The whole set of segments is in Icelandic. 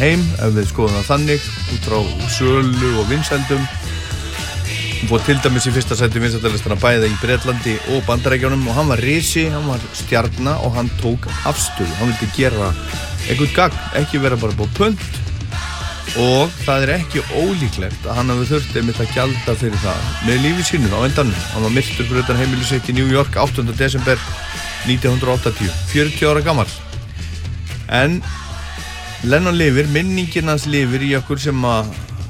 heim ef við skoðum það þannig út frá sölu og vinsældum. Hún fór til dæmis í fyrsta sæti vinsældarlistana bæði í Bretlandi og Bandaríkjunum og hann var risi, hann var stjarna og hann tók afstöðu. Hann vildi gera eitthvað gagn, ekki vera bara búið punt og það ekki ólíklegt að hann hafi þurft einmitt að gjalda fyrir það með lífi sínu á endanum. Hann var myrtur fyrir utan heimili sitt í New York 8. desember 1980, 40 ára gamall. En Lennon lifir, minningin hans lifir í okkur sem að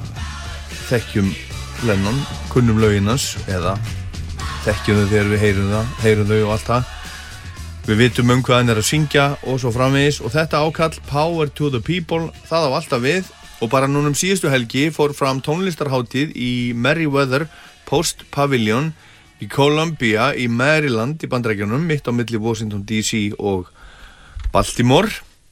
þekkjum Lennon, kunnum lögin hans eða þekkjum þau þegar við heyrum þau og allt það. Við vitum hvað hann að syngja og svo framvegis og þetta ákall Power to the People, það á alltaf við og bara núna síðustu helgi fór fram tónlistarhátíð í Merriweather Post Pavilion í Columbia í Maryland í Bandaríkjunum mitt á milli Washington DC og Baltimore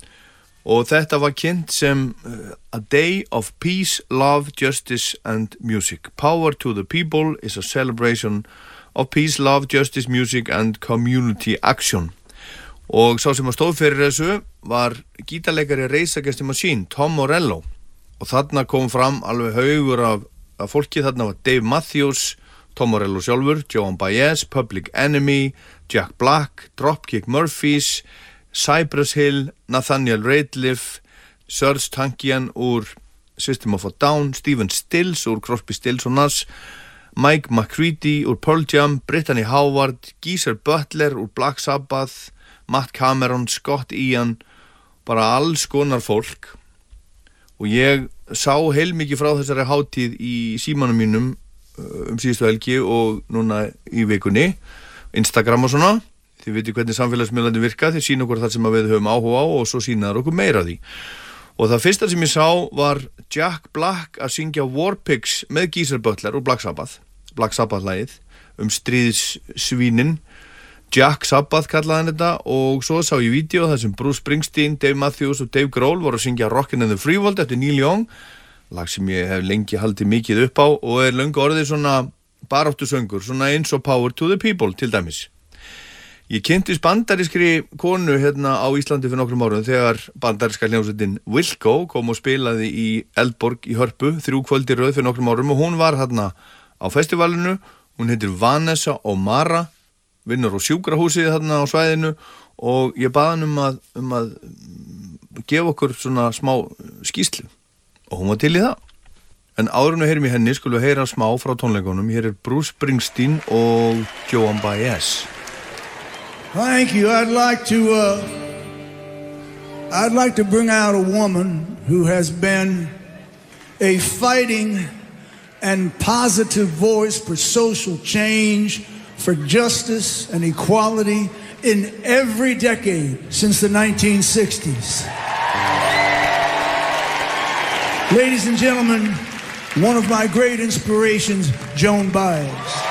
og þetta var kynnt sem A Day of Peace, Love, Justice and Music. Power to the People is a celebration of peace, love, justice, music and community action. Og sá sem að stóð fyrir þessu var gítarleikari Rage Against the Machine, Tom Morello. Og þarna kom fram alveg haugur af fólki, þarna var Dave Matthews, Tom Morello sjálfur, Joan Baez, Public Enemy, Jack Black, Dropkick Murphys, Cypress Hill, Nathaniel Rateliff, Serge Tankian úr System of a Down, Stephen Stills úr Crosby, Stills og Nash, Mike McCready úr Pearl Jam, Brittany Howard, Geezer Butler úr Black Sabbath, Matt Cameron, Scott Ian, bara alls konar fólk og ég sá heilmikið frá þessari hátíð í símanum mínum síðustu helgi og núna í vikunni, Instagram og svona. Þið veitir hvernig samfélagsmiðlarnir virka, þið sýna okkur það sem við höfum áhuga á og svo sýna þær okkur meira því. Og það fyrsta sem ég sá var Jack Black að syngja War Pigs með Geezer Butler og Black Sabbath-lagið stríðssvínin. Jack Sabbath kallaði hann þetta og svo sá ég vídeo þar sem Bruce Springsteen, Dave Matthews og Dave Grohl voru að syngja Rockin' in the Free World eftir Neil Young, lag sem ég hef lengi haldið mikið upp á og löngu orðið svona baráttusöngur, svona eins og Power to the People til dæmis. Ég kynntist bandarískri konu hérna á Íslandi fyrir nokkrum árum þegar bandaríska hljómsveitin Wilco kom og spilaði í Eldborg í Hörpu 3 kvöld í röð fyrir nokkrum árum og hún var hérna á festivalinu. Hún heitir Vanessa O'Mara, vinnur á sjúkrahúsið hérna á svæðinu og ég bað hann um að gefa okkur svona smá skýrslu og hún var til í það. En áður en við heyrum í henni skulum við heyra smá frá tónleikunum. Hér Bruce Springsteen og Joan Baez. Thank you. I'd like to bring out a woman who has been a fighting and positive voice for social change, for justice and equality in every decade since the 1960s. Ladies and gentlemen, one of my great inspirations, Joan Baez.